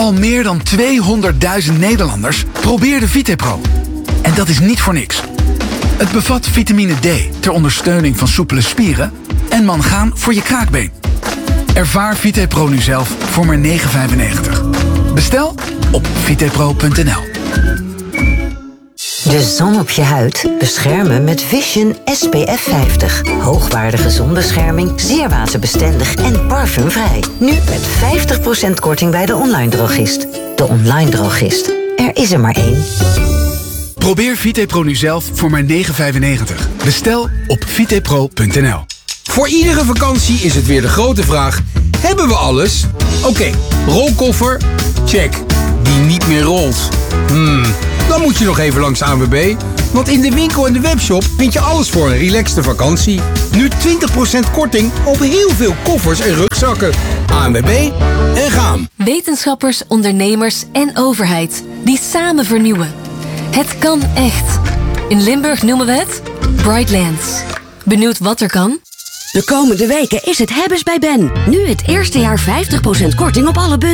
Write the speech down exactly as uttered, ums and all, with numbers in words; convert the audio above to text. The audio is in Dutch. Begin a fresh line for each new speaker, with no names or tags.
Al meer dan tweehonderdduizend Nederlanders probeerden VitePro. En dat is niet voor niks. Het bevat vitamine D ter ondersteuning van soepele spieren en mangaan voor je kraakbeen. Ervaar VitePro nu zelf voor maar negen vijfennegentig. Bestel op vitepro punt n l.
De zon op je huid beschermen met Vision S P F vijftig. Hoogwaardige zonbescherming, zeer waterbestendig en parfumvrij. Nu met vijftig procent korting bij de online drogist. De online drogist. Er is er maar één.
Probeer VitePro nu zelf voor maar negen vijfennegentig. Bestel op vitepro punt n l.
Voor iedere vakantie is het weer de grote vraag: hebben we alles? Oké, okay, rolkoffer? Check. Die niet meer rolt? Hmm, dan moet je nog even langs A N W B. Want in de winkel en de webshop vind je alles voor een relaxte vakantie. Nu twintig procent korting op heel veel koffers en rugzakken. A N W B en gaan.
Wetenschappers, ondernemers en overheid die samen vernieuwen. Het kan echt. In Limburg noemen we het Brightlands. Benieuwd wat er kan?
De komende weken is het hebbes bij Ben. Nu het eerste jaar vijftig procent korting op alle bundels.